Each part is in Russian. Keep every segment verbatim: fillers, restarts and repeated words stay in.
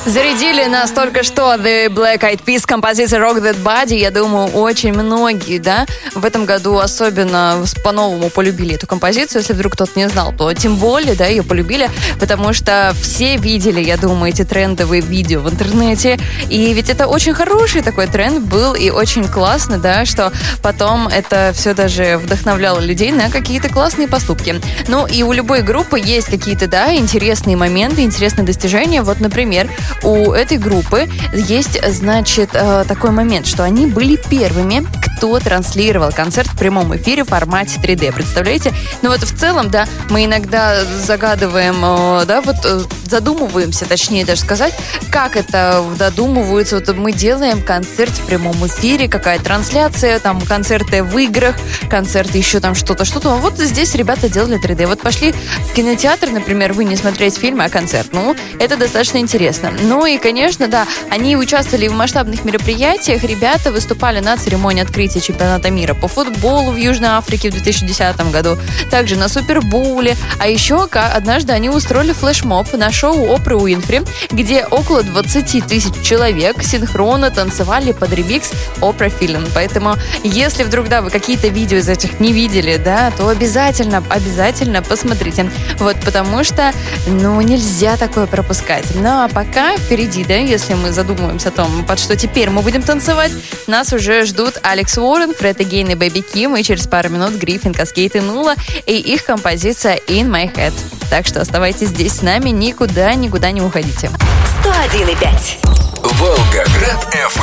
Зарядили нас только что The Black Eyed Peas, композиция Rock That Body. Я думаю, очень многие, да, в этом году особенно по-новому полюбили эту композицию. Если вдруг кто-то не знал, то тем более, да, ее полюбили, потому что все видели, я думаю, эти трендовые видео в интернете. И ведь это очень хороший такой тренд был, и очень классно, да, что потом это все даже вдохновляло людей на какие-то классные поступки. Ну, и у любой группы есть какие-то, да, интересные моменты, интересные достижения. Вот, например, у этой группы есть, значит, такой момент, что они были первыми, кто транслировал концерт в прямом эфире в формате три дэ. Представляете? Ну вот в целом, да, мы иногда загадываем, да, вот задумываемся, точнее даже сказать, как это додумывается. Вот мы делаем концерт в прямом эфире, какая трансляция, там концерты в играх, концерты еще там что-то, что-то. Вот здесь ребята делали три дэ. Вот пошли в кинотеатр, например, вы не смотреть фильм, а концерт. Ну, это достаточно интересно. Ну и, конечно, да, они участвовали в масштабных мероприятиях. Ребята выступали на церемонии открытия чемпионата мира по футболу в Южной Африке в две тысячи десятом году, также на Супербоуле. А еще однажды они устроили флешмоб на шоу Опры Уинфри, где около двадцать тысяч человек синхронно танцевали под ремикс Опра Филин. Поэтому, если вдруг, да, вы какие-то видео из этих не видели, да, то обязательно, обязательно посмотрите. Вот, потому что, ну, нельзя такое пропускать. Ну, а пока впереди, да, если мы задумываемся о том, под что теперь мы будем танцевать, нас уже ждут Алекс Уоррен, Фред Эгейн и Бэби Ким, и через пару минут Гриффин, Каскейд и Нула, и их композиция In My Head. Так что оставайтесь здесь с нами, никуда, никуда не уходите. сто один и пять. Волгоград эф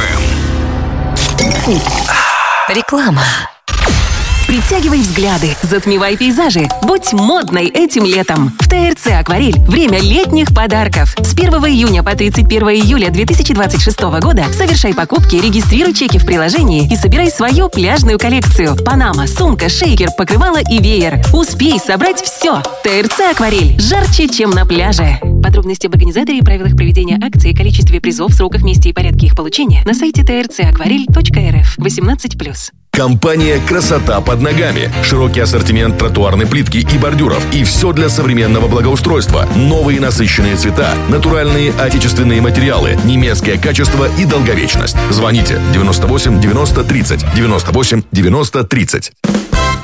эм. Реклама. Притягивай взгляды, затмевай пейзажи. Будь модной этим летом. В ТРЦ «Акварель» время летних подарков. С первого июня по тридцать первого июля две тысячи двадцать шестого года совершай покупки, регистрируй чеки в приложении и собирай свою пляжную коллекцию. Панама, сумка, шейкер, покрывало и веер. Успей собрать все. ТРЦ «Акварель» жарче, чем на пляже. Подробности об организаторе и правилах проведения акции, количестве призов, сроках, месте и порядке их получения на сайте тэ эр цэ акварель точка эр эф. восемнадцать плюс. Компания «Красота под ногами». Широкий ассортимент тротуарной плитки и бордюров. И все для современного благоустройства. Новые насыщенные цвета, натуральные отечественные материалы, немецкое качество и долговечность. Звоните девяносто восемь девяносто тридцать, девяносто восемь девяносто тридцать.